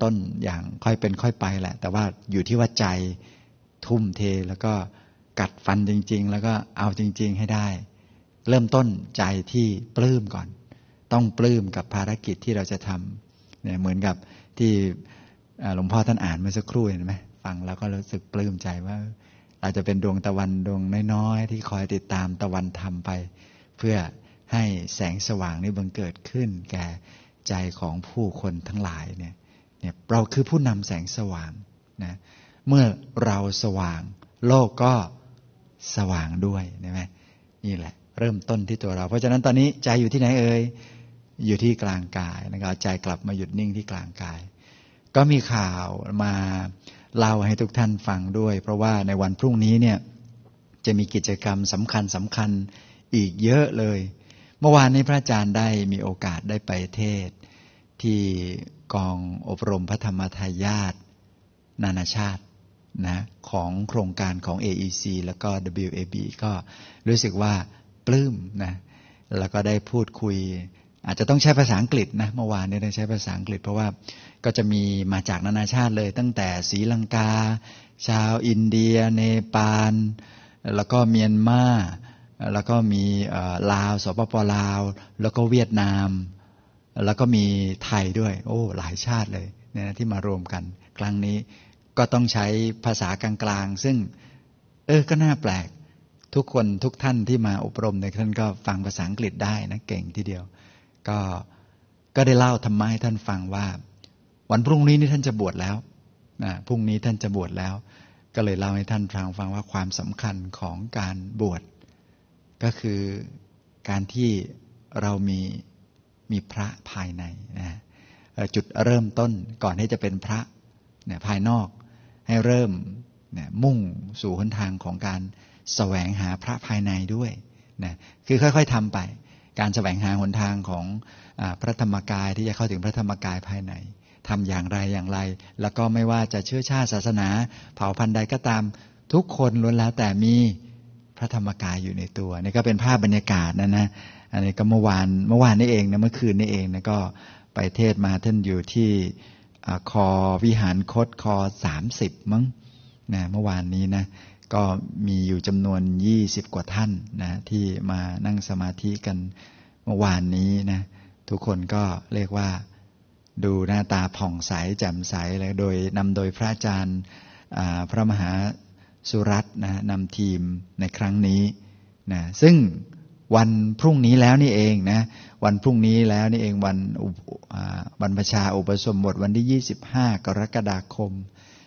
ต้นอย่างค่อยเป็นค่อยไปแหละแต่ว่าอยู่ที่ว่าใจทุ่มเทแล้วก็กัดฟันจริงๆแล้วก็เอาจริงๆให้ได้เริ่มต้นใจที่ปลื้มก่อนต้องปลื้มกับภารกิจที่เราจะทำเนี่ยเหมือนกับที่หลวงพ่อท่านอ่านเมื่อสักครู่เห็นไหมฟังแล้วก็รู้สึกปลื้มใจว่าเราจะเป็นดวงตะวันดวงน้อยๆที่คอยติดตามตะวันธรรมไปเพื่อให้แสงสว่างนี้บังเกิดขึ้นแก่ใจของผู้คนทั้งหลายเนี่ยเราคือผู้นำแสงสว่างนะเมื่อเราสว่างโลกก็สว่างด้วยใช่ไหมนี่แหละเริ่มต้นที่ตัวเราเพราะฉะนั้นตอนนี้ใจอยู่ที่ไหนเอ่ยอยู่ที่กลางกายนะครับเอาใจกลับมาหยุดนิ่งที่กลางกายก็มีข่าวมาเล่าให้ทุกท่านฟังด้วยเพราะว่าในวันพรุ่งนี้เนี่ยจะมีกิจกรรมสำคัญอีกเยอะเลยเมื่อวานนี้พระอาจารย์ได้มีโอกาสได้ไปเทศที่กองอบรมพระธรรมทายาทนานาชาตินะของโครงการของ AEC แล้วก็ WAB ก็รู้สึกว่าปลื้มนะแล้วก็ได้พูดคุยอาจจะต้องใช้ภาษาอังกฤษนะเมื่อวานนี้ได้ใช้ภาษาอังกฤษเพราะว่าก็จะมีมาจากนานาชาติเลยตั้งแต่ศรีลังกาชาวอินเดียเนปาลแล้วก็เมียนมาแล้วก็มีลาวสปป.ลาวแล้วก็เวียดนามแล้วก็มีไทยด้วยโอ้หลายชาติเลยนะที่มารวมกันครั้งนี้ก็ต้องใช้ภาษากลางๆซึ่งก็น่าแปลกทุกคนทุกท่านที่มาอบรมในท่านก็ฟังภาษาอังกฤษได้นะเก่งทีเดียวก็ได้เล่าธรรมะให้ท่านฟังว่าวันพรุ่งนี้นี่ท่านจะบวชแล้วนะพรุ่งนี้ท่านจะบวชแล้วก็เลยเล่าให้ท่านฟังว่าความสำคัญของการบวชก็คือการที่เรามีพระภายในนะจุดเริ่มต้นก่อนที่จะเป็นพระเนี่ยภายนอกให้เริ่มเนี่ยมุ่งสู่หนทางของการแสวงหาพระภายในด้วยนะคือค่อยๆทำไปการแสวงหาหนทางของพระธรรมกายที่จะเข้าถึงพระธรรมกายภายในทำอย่างไรแล้วก็ไม่ว่าจะเชื้อชาติศาสนาเผ่าพันธุ์ใดก็ตามทุกคนล้วนแล้วแต่มีพระธรรมกายอยู่ในตัวนี่ก็เป็นภาพบรรยากาศนะอันนี้ก็เมื่อวานนี่เองนะเมื่อคืนนี่เองนะก็ไปเทศมาท่านอยู่ที่คอวิหารคตคอ30มั้งนะเมื่อวานนี้นะก็มีอยู่จำนวน20กว่าท่านนะที่มานั่งสมาธิกันเมื่อวานนี้นะทุกคนก็เรียกว่าดูหน้าตาผ่องใสแจ่มใสเลยนำโดยพระอาจารย์พระมหาสุรัตน์นะนำทีมในครั้งนี้นะซึ่งวันพรุ่งนี้แล้วนี่เองนะวันพรุ่งนี้แล้วนี่เองวันบรรพชาอุปสมบทวันที่25กรกฎาคม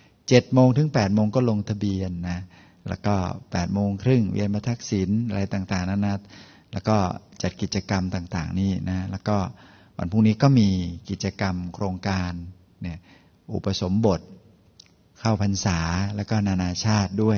7 โมงถึง 8 โมงก็ลงทะเบียนนะแล้วก็ 8 โมงครึ่งเวียนมาทักษิณอะไรต่างๆนั้นแล้วก็จัดกิจกรรมต่างๆนี่นะแล้วก็วันพรุ่งนี้ก็มีกิจกรรมโครงการเนี่ยอุปสมบทเข้าพรรษาแล้วก็นานาชาติด้วย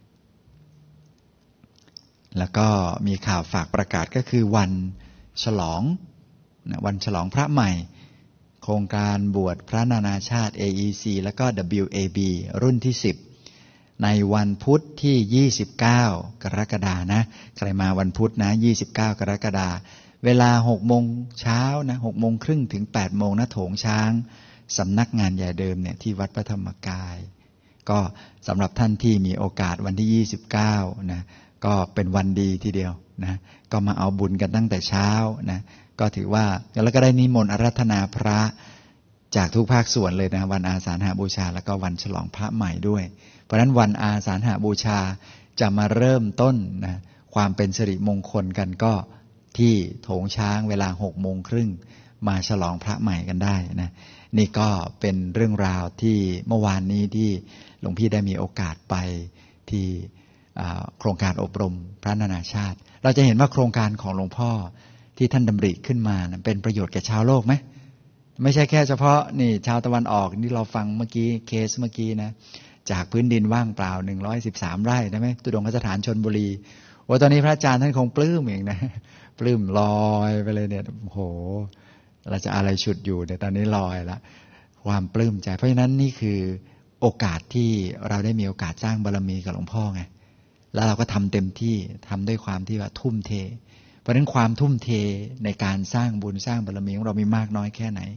แล้วก็มีข่าวฝากประกาศก็คือวันฉลองพระใหม่โครงการบวชพระนานาชาติ AEC แล้วก็ WAB รุ่นที่10ในวันพุธที่29กรกฎานะใครมาวันพุธนะ29กรกฎาเวลา 6 โมงเช้านะ6 โมงครึ่งถึง 8 โมงนะโถงช้างสำนักงานใหญ่เดิมเนี่ยที่วัดพระธรรมกายก็สำหรับท่านที่มีโอกาสวันที่29นะก็เป็นวันดีทีเดียวนะก็มาเอาบุญกันตั้งแต่เช้านะก็ถือว่าแล้วก็ได้นิมนต์อาราธนาพระจากทุกภาคส่วนเลยนะวันอาสาฬหบูชาแล้วก็วันฉลองพระใหม่ด้วยเพราะฉะนั้นวันอาสาฬหบูชาจะมาเริ่มต้นนะความเป็นสิริมงคลกันก็ที่โถงช้างเวลา 6 โมงครึ่งมาฉลองพระใหม่กันได้นะนี่ก็เป็นเรื่องราวที่เมื่อวานนี้ที่หลวงพี่ได้มีโอกาสไปที่โครงการอบรมพระนานาชาติเราจะเห็นว่าโครงการของหลวงพ่อที่ท่านดำริขึ้นมานะเป็นประโยชน์แก่ชาวโลกไหมไม่ใช่แค่เฉพาะนี่ชาวตะวันออกนี่เราฟังเมื่อกี้เคสเมื่อกี้นะจากพื้นดินว่างเปล่า113ไร่ได้ไหมตุดงคสถานชลบุรีว่าตอนนี้พระอาจารย์ท่านคงปลื้มเองนะปลื้มลอยไปเลยเนี่ยโอ้โหเราจะอะไรฉุดอยู่เนี่ยตอนนี้ลอยละความปลื้มใจเพราะฉะนั้นนี่คือโอกาสที่เราได้มีโอกาสสร้างบารมีกับหลวงพ่อไงแล้วเราก็ทำเต็มที่ทำด้วยความที่ว่าทุ่มเทเพราะฉะนั้นความทุ่มเทในการสร้างบุญสร้างบารมีของเรามีมากน้อยแค่ไหน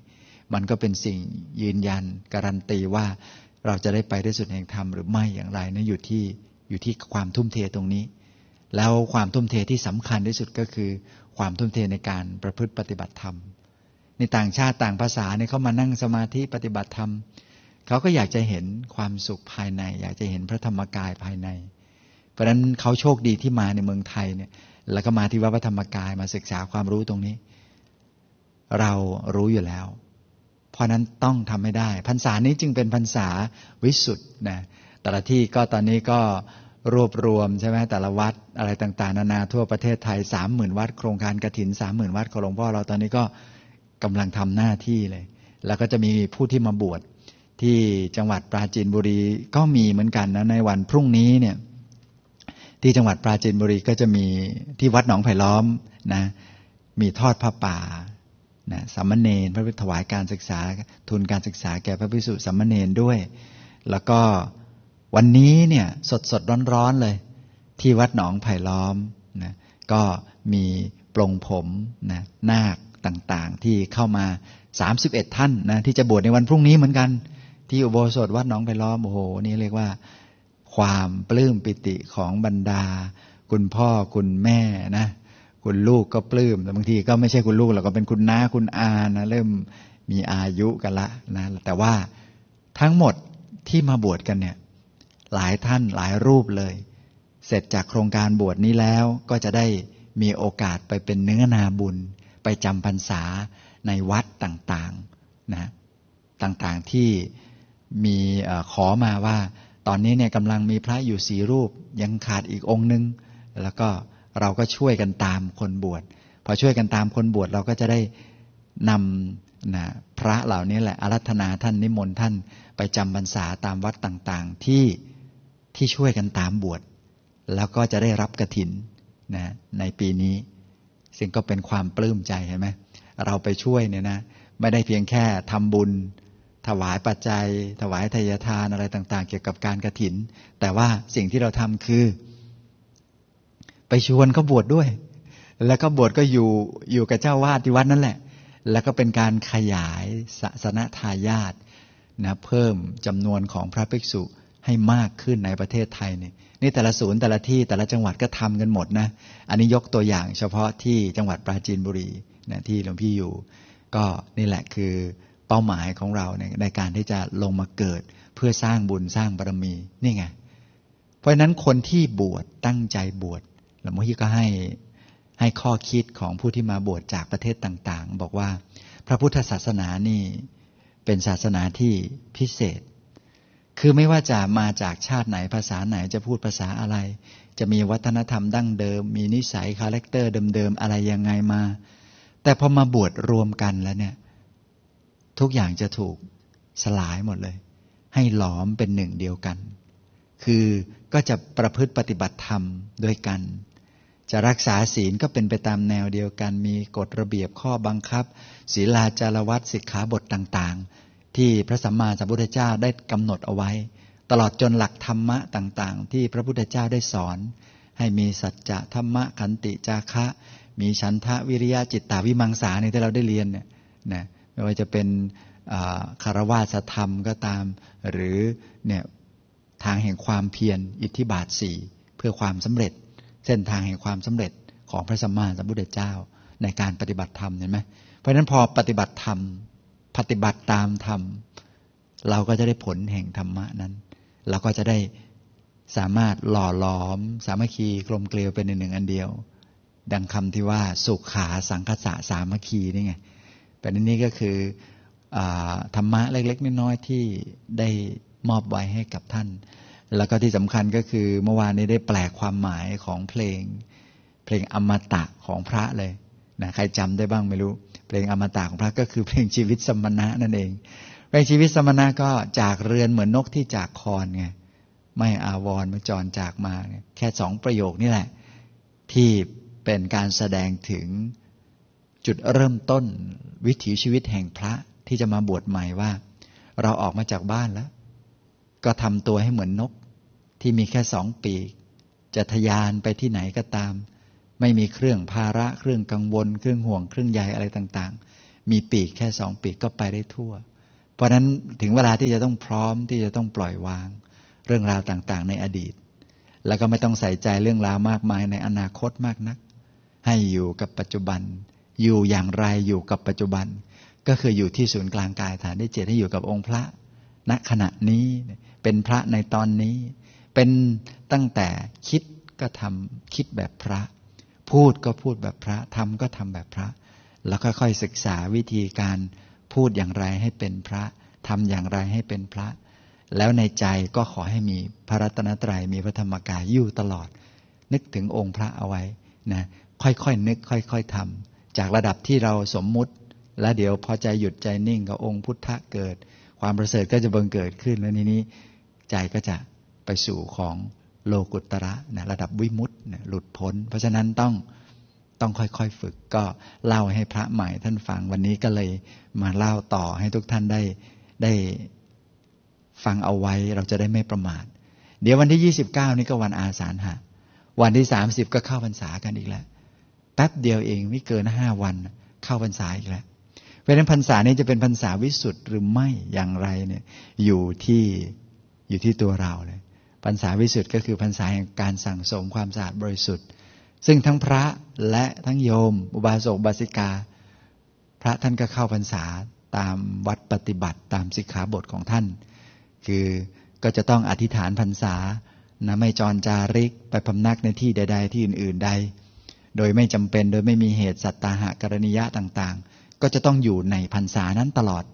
มันก็เป็นสิ่งยืนยันการันตีว่าเราจะได้ไปได้สุดแห่งธรรมหรือไม่อย่างไรนะอยู่ที่ความทุ่มเทตรงนี้แล้วความทุ่มเทที่สำคัญที่สุดก็คือความทุ่มเทในการประพฤติปฏิบัติธรรมในต่างชาติต่างภาษาเนี่ยเขามานั่งสมาธิปฏิบัติธรรมเขาก็อยากจะเห็นความสุขภายในอยากจะเห็นพระธรรมกายภายในเพราะฉะนั้นเขาโชคดีที่มาในเมืองไทยเนี่ยแล้วก็มาที่วัดพระธรรมกายมาศึกษาความรู้ตรงนี้เรารู้อยู่แล้วเพราะนั้นต้องทำให้ได้พรรษานี้จึงเป็นพรรษาวิสุทธิ์นะแต่ละที่ก็ตอนนี้ก็รวบรวมใช่ไหมแต่ละวัดอะไรต่างๆนานาทั่วประเทศไทย 30,000 วัดโครงการกฐิน 30,000 วัดของหลวงพ่อเราตอนนี้ก็กำลังทำหน้าที่เลยแล้วก็จะมีผู้ที่มาบวชที่จังหวัดปราจีนบุรีก็มีเหมือนกันนะในวันพรุ่งนี้เนี่ยที่จังหวัดปราจีนบุรีก็จะมีที่วัดหนองไผ่ล้อมนะมีทอดผ้าป่านะสามเณรพระถวายการศึกษาทุนการศึกษาแก่พระภิกษุสามเณรด้วยแล้วก็วันนี้เนี่ยสดๆร้อนๆเลยที่วัดหนองไผ่ล้อมนะก็มีปลงผมนะนาคต่างๆที่เข้ามา31ท่านนะที่จะบวชในวันพรุ่งนี้เหมือนกันที่อุโบสถวัดหนองไผ่ล้อมโอ้โหนี่เรียกว่าความปลื้มปิติของบรรดาคุณพ่อคุณแม่นะคุณลูกก็ปลื้มแต่บางทีก็ไม่ใช่คุณลูกหรอกก็เป็นคุณน้าคุณอานะเริ่มมีอายุกันละนะแต่ว่าทั้งหมดที่มาบวชกันเนี่ยหลายท่านหลายรูปเลยเสร็จจากโครงการบวชนี้แล้วก็จะได้มีโอกาสไปเป็นเนื้อนาบุญไปจำพรรษาในวัดต่างๆนะต่างๆที่มีขอมาว่าตอนนี้เนี่ยกำลังมีพระอยู่4รูปยังขาดอีกองค์นึงแล้วก็เราก็ช่วยกันตามคนบวชพอช่วยกันตามคนบวชเราก็จะได้นำนะพระเหล่านี้แหละอาราธนาท่านนิมนต์ท่านไปจำพรรษาตามวัดต่างๆที่ช่วยกันตามบวชแล้วก็จะได้รับกฐินนะในปีนี้ซึ่งก็เป็นความปลื้มใจเห็นไหมเราไปช่วยเนี่ยนะไม่ได้เพียงแค่ทำบุญถวายปัจจัยถวายทายทานอะไรต่างๆเกี่ยวกับการกฐินแต่ว่าสิ่งที่เราทำคือไปชวนเขาบวชด้วยแล้วก็บวชก็อยู่กับเจ้าวาดที่วัดนั่นแหละแล้วก็เป็นการขยายศาสนทายาทนะเพิ่มจำนวนของพระภิกษุให้มากขึ้นในประเทศไทยนี่แต่ละศูนย์แต่ละที่แต่ละจังหวัดก็ทำกันหมดนะอันนี้ยกตัวอย่างเฉพาะที่จังหวัดปราจีนบุรีนะที่หลวงพี่อยู่ก็นี่แหละคือเป้าหมายของเราในการที่จะลงมาเกิดเพื่อสร้างบุญสร้างบารมีนี่ไงเพราะฉะนั้นคนที่บวชตั้งใจบวชหลวงพี่ก็ให้ข้อคิดของผู้ที่มาบวชจากประเทศต่างๆบอกว่าพระพุทธศาสนานี่เป็นศาสนาที่พิเศษคือไม่ว่าจะมาจากชาติไหนภาษาไหนจะพูดภาษาอะไรจะมีวัฒนธรรมดั้งเดิมมีนิสัยคาแรคเตอร์เดิมๆอะไรยังไงมาแต่พอมาบวชรวมกันแล้วเนี่ยทุกอย่างจะถูกสลายหมดเลยให้หลอมเป็นหนึ่งเดียวกันคือก็จะประพฤติปฏิบัติธรรมด้วยกันจะรักษาศีลก็เป็นไปตามแนวเดียวกันมีกฎระเบียบข้อบังคับศีลาจารวัตสิกขาบทต่างๆที่พระสัมมาสัมพุทธเจ้าได้กำหนดเอาไว้ตลอดจนหลักธรรมะต่างๆที่พระพุทธเจ้าได้สอนให้มีสัจจะธรรมะขันติจาคะมีฉันทะวิริยะจิตตาวิมังสาในที่เราได้เรียนเนี่ยนะไม่ว่าจะเป็นคารวะธรรมก็ตามหรือเนี่ยทางแห่งความเพียรอิทธิบาท4เพื่อความสำเร็จเส้นทางแห่งความสำเร็จของพระสัมมาสัมพุทธเจ้าในการปฏิบัติธรรมเห็นไหมเพราะฉะนั้นพอปฏิบัติธรรมปฏิบัติตามธรรมเราก็จะได้ผลแห่งธรรมะนั้นเราก็จะได้สามารถหล่อหลอมสามัคคีกลมเกลียวเป็นหนึ่งอันเดียวดังคำที่ว่าสุขาสังคสะสามัคคีนี่ไงแต่นี้ก็คือธรรมะเล็กๆน้อยๆที่ได้มอบไว้ให้กับท่านแล้วก็ที่สำคัญก็คือเมื่อวานนี้ได้แปลความหมายของเพลงอมตะของพระเลยนะใครจำได้บ้างไม่รู้เพลงอมตะของพระก็คือเพลงชีวิตสมณะนั่นเองเพลงชีวิตสมณะก็จากเรือนเหมือนนกที่จากคอนไงไม่อาวรณ์มาจรจากมาแค่2ประโยคนี่แหละที่เป็นการแสดงถึงจุดเริ่มต้นวิถีชีวิตแห่งพระที่จะมาบวชใหม่ว่าเราออกมาจากบ้านแล้วก็ทำตัวให้เหมือนนกที่มีแค่2 ปีกจะทะยานไปที่ไหนก็ตามไม่มีเครื่องภาระเครื่องกังวลเครื่องห่วงเครื่องใยอะไรต่างๆมีปีกแค่2 ปีกก็ไปได้ทั่วเพราะฉะนั้นถึงเวลาที่จะต้องพร้อมที่จะต้องปล่อยวางเรื่องราวต่างๆในอดีตแล้วก็ไม่ต้องใส่ใจเรื่องราวมากมายในอนาคตมากนักให้อยู่กับปัจจุบันอยู่อย่างไรอยู่กับปัจจุบันก็คืออยู่ที่ศูนย์กลางกายฐานที่7ให้อยู่กับองค์พระณขณะนี้เป็นพระในตอนนี้เป็นตั้งแต่คิดก็ทำคิดแบบพระพูดก็พูดแบบพระทำก็ทำแบบพระแล้วค่อยๆศึกษาวิธีการพูดอย่างไรให้เป็นพระทำอย่างไรให้เป็นพระแล้วในใจก็ขอให้มีพระรัตนตรัยมีพระธรรมกายอยู่ตลอดนึกถึงองค์พระเอาไว้นะค่อยๆนึกค่อยๆทำจากระดับที่เราสมมุติแล้วเดี๋ยวพอใจหยุดใจนิ่งกับองค์พุทธะเกิดความประเสริฐก็จะบังเกิดขึ้นแล้วนี้ใจก็จะไปสู่ของโลกุตระนะระดับวิมุตตินะหลุดพ้นเพราะฉะนั้นต้องค่อยๆฝึกก็เล่าให้พระใหม่ท่านฟังวันนี้ก็เลยมาเล่าต่อให้ทุกท่านได้ฟังเอาไว้เราจะได้ไม่ประมาทเดี๋ยววันที่29นี่ก็วันอาสาฬหะวันที่30ก็เข้าพรรษากันอีกแล้วแป๊บเดียวเองไม่เกิน5 วันเข้าพรรษาอีกแล้วเพราะฉะนั้นพรรษานี้จะเป็นพรรษาวิสุทธิ์หรือไม่อย่างไรเนี่ยอยู่ที่ตัวเราเลยพรรษาวิสุทธิ์ก็คือพรรษาแห่งการสั่งสมความสะอาดบริสุทธิ์ซึ่งทั้งพระและทั้งโยมอุบาสกอุบาสิกาพระท่านก็เข้าพรรษาตามวัดปฏิบัติตามสิกขาบทของท่านคือก็จะต้องอธิษฐานพรรษานะไม่จรจาริกไปพำนักในที่ใดๆที่อื่นๆใดโดยไม่จำเป็นโดยไม่มีเหตุสัตตาหะกรณียะต่างๆก็จะต้องอยู่ในพรรษานั้นตลอด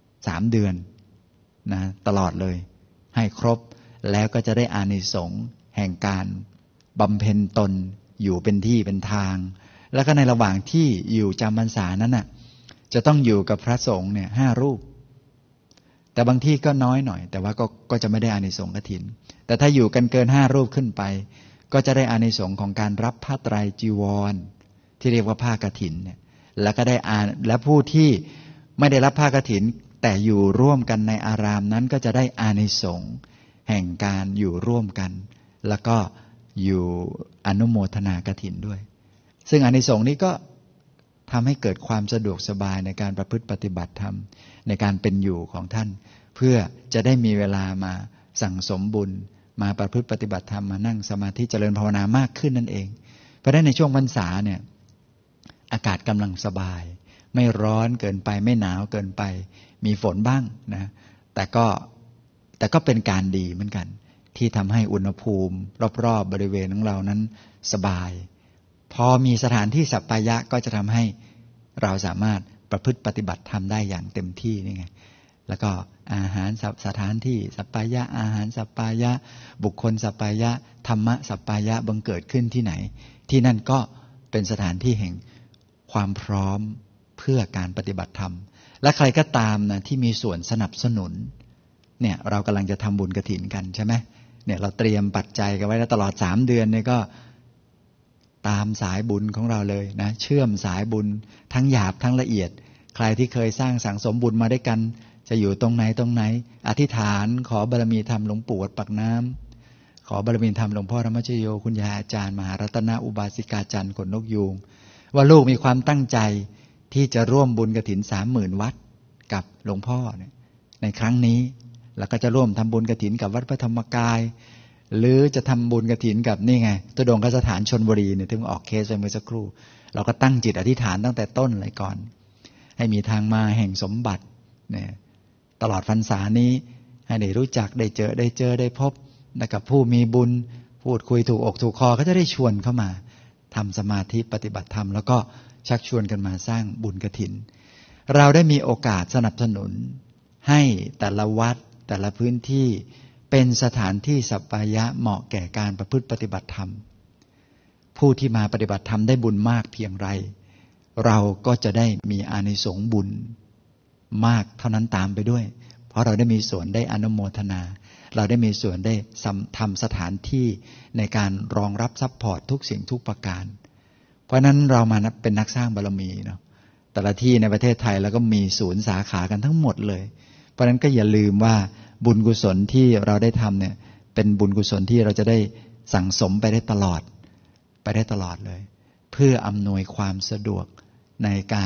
3 เดือนนะตลอดเลยให้ครบแล้วก็จะได้อานิสงส์แห่งการบำเพ็ญตนอยู่เป็นที่เป็นทางแล้วก็ในระหว่างที่อยู่จำพรรษานั้นน่ะจะต้องอยู่กับพระสงฆ์เนี่ย5 รูปแต่บางที่ก็น้อยหน่อยแต่ว่าก็จะไม่ได้อานิสงส์กฐินแต่ถ้าอยู่กันเกิน5 รูปขึ้นไปก็จะได้อานิสงส์ของการรับผ้าไตรจีวรที่เรียกว่าผ้ากฐินเนี่ยแล้วก็ได้และผู้ที่ไม่ได้รับผ้ากฐินแต่อยู่ร่วมกันในอารามนั้นก็จะได้อานิสงส์แห่งการอยู่ร่วมกันแล้วก็อยู่อนุโมทนากฐินด้วยซึ่งอานิสงส์นี้ก็ทำให้เกิดความสะดวกสบายในการประพฤติปฏิบัติธรรมในการเป็นอยู่ของท่านเพื่อจะได้มีเวลามาสั่งสมบุญมาประพฤติปฏิบัติธรรมมานั่งสมาธิเจริญภาวนามากขึ้นนั่นเองเพราะฉะนั้นในช่วงพรรษาเนี่ยอากาศกำลังสบายไม่ร้อนเกินไปไม่หนาวเกินไปมีฝนบ้างนะแต่ก็เป็นการดีเหมือนกันที่ทำให้อุณหภูมิรอบๆบริเวณของเรานั้นสบายพอมีสถานที่สัปปายะก็จะทำให้เราสามารถประพฤติปฏิบัติธรรมได้อย่างเต็มที่นี่ไงแล้วก็อาหารสถานที่สัปปายะอาหารสัปปายะบุคคลสัปปายะธรรมะสัปปายะบังเกิดขึ้นที่ไหนที่นั่นก็เป็นสถานที่แห่งความพร้อมเพื่อการปฏิบัติธรรมและใครก็ตามนะที่มีส่วนสนับสนุนเนี่ยเรากำลังจะทำบุญกฐินกันใช่ไหมเนี่ยเราเตรียมปัจจัยกันไว้แล้วตลอด3 เดือนเนี่ยก็ตามสายบุญของเราเลยนะเชื่อมสายบุญทั้งหยาบทั้งละเอียดใครที่เคยสร้างสั่งสมบุญมาด้วยกันจะอยู่ตรงไหนอธิษฐานขอบารมีธรรมหลวงปู่วัดปากน้ำขอบารมีธรรมหลวงพ่อธรรมชโยคุณยายอาจารย์มหารัตนอุบาสิกาจันทร์ขนนกยูงว่าลูกมีความตั้งใจที่จะร่วมบุญกฐิน 30,000 วัดกับหลวงพ่อเนี่ยในครั้งนี้แล้วก็จะร่วมทำบุญกฐินกับวัดพระธรรมกายหรือจะทำบุญกฐินกับนี่ไงตุดงคสถานชลบุรีเนี่ยที่ออกเคสไปเมื่อสักครู่เราก็ตั้งจิตอธิษฐานตั้งแต่ต้นเลยก่อนให้มีทางมาแห่งสมบัติเนี่ยตลอดพรรษานี้ให้ได้รู้จักได้เจอได้พบกับผู้มีบุญพูดคุยถูกอกถูกคอก็จะได้ชวนเข้ามาทำสมาธิปฏิบัติธรรมแล้วก็ชักชวนกันมาสร้างบุญกฐินเราได้มีโอกาสสนับสนุนให้แต่ละวัดแต่ละพื้นที่เป็นสถานที่สัปปายะเหมาะแก่การประพฤติปฏิบัติธรรมผู้ที่มาปฏิบัติธรรมได้บุญมากเพียงไรเราก็จะได้มีอานิสงส์บุญมากเท่านั้นตามไปด้วยเพราะเราได้มีส่วนได้อนุโมทนาเราได้มีส่วนได้ทำสถานที่ในการรองรับซัพพอร์ตทุกสิ่งทุกประการเพราะนั้นเรามาเป็นนักสร้างบารมีเนาะแต่ละที่ในประเทศไทยแล้วก็มีศูนย์สาขากันทั้งหมดเลยเพราะนั้นก็อย่าลืมว่าบุญกุศลที่เราได้ทำเนี่ยเป็นบุญกุศลที่เราจะได้สั่งสมไปได้ตลอดเลยเพื่ออำนวยความสะดวกในการ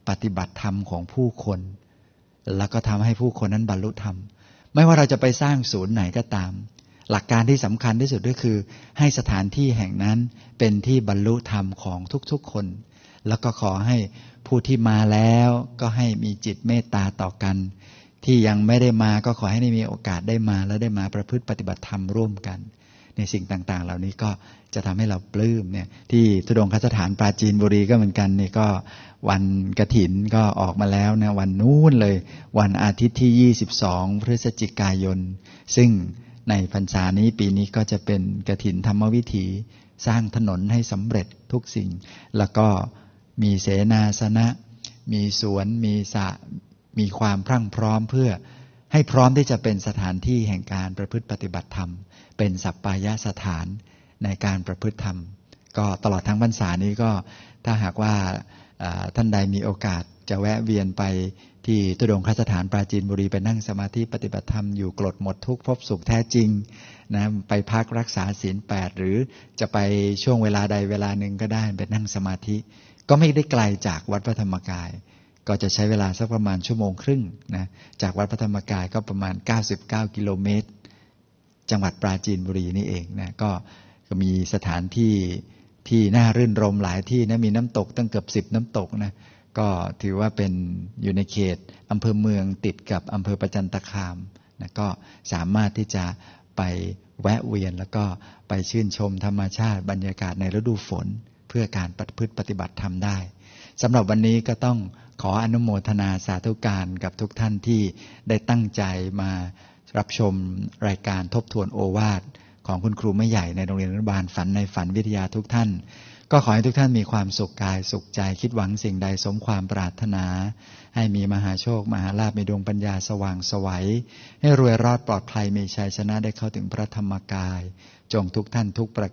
ปฏิบัติธรรมของผู้คนแล้วก็ทำให้ผู้คนนั้นบรรลุธรรมไม่ว่าเราจะไปสร้างศูนย์ไหนก็ตามหลักการที่สำคัญที่สุดก็คือให้สถานที่แห่งนั้นเป็นที่บรรลุธรรมของทุกๆคนแล้วก็ขอให้ผู้ที่มาแล้วก็ให้มีจิตเมตตาต่อกันที่ยังไม่ได้มาก็ขอให้ได้มีโอกาสได้มาและได้มาประพฤติปฏิบัติธรรมร่วมกันในสิ่งต่างๆเหล่านี้ก็จะทำให้เราปลื้มเนี่ยที่ธุดงคสถานปราจีนบุรีก็เหมือนกันนี่ก็วันกฐินก็ออกมาแล้วนะวันนู้นเลยวันอาทิตย์ที่22พฤศจิกายนซึ่งในพรรษานี้ปีนี้ก็จะเป็นกฐินธรรมวิถีสร้างถนนให้สำเร็จทุกสิ่งแล้วก็มีเสนาสนะมีสวนมีสระมีความพรั่งพร้อมเพื่อให้พร้อมที่จะเป็นสถานที่แห่งการประพฤติปฏิบัติธรรมเป็นสัปปายสถานในการประพฤติธรรมก็ตลอดทั้งพรรษานี้ก็ถ้าหากว่าท่านใดมีโอกาสจะแวะเวียนไปที่ธุดงคสถานปราจีนบุรีไปนั่งสมาธิปฏิบัติธรรมอยู่กลดหมดทุกข์พบสุขแท้จริงนะไปพักรักษาศีล 8หรือจะไปช่วงเวลาใดเวลาหนึ่งก็ได้ไปนั่งสมาธิก็ไม่ได้ไกลจากวัดพระธรรมกายก็จะใช้เวลาสักประมาณชั่วโมงครึ่งนะจากวัดพระธรรมกายก็ประมาณ99กิโลเมตรจังหวัดปราจีนบุรีนี่เองนะก็มีสถานที่น่ารื่นรมหลายที่นะมีน้ำตกตั้งเกือบ10น้ำตกนะก็ถือว่าเป็นอยู่ในเขตอำเภอเมืองติดกับอำเภอประจันตคามนะก็สามารถที่จะไปแวะเวียนแล้วก็ไปชื่นชมธรรมชาติบรรยากาศในฤดูฝนเพื่อการประพฤติปฏิบัติธรรมได้สำหรับวันนี้ก็ต้องขออนุโมทนาสาธุการกับทุกท่านที่ได้ตั้งใจมารับชมรายการทบทวนโอวาทของคุณครูไม่ใหญ่ในโรงเรียนอนุบาลฝันในฝันวิทยาทุกท่านก็ขอให้ทุกท่านมีความสุขกายสุขใจคิดหวังสิ่งใดสมความปรารถนาให้มีมหาโชคมหาลาภมีดวงปัญญาสว่างไสวให้รวยรอดปลอดภัยมีชัยชนะได้เข้าถึงพระธรรมกายจงทุกท่านทุกประ